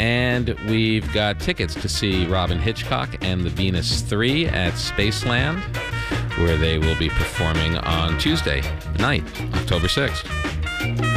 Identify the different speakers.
Speaker 1: And we've got tickets to see Robyn Hitchcock and the Venus 3 at Spaceland, where they will be performing on Tuesday night, October 6th.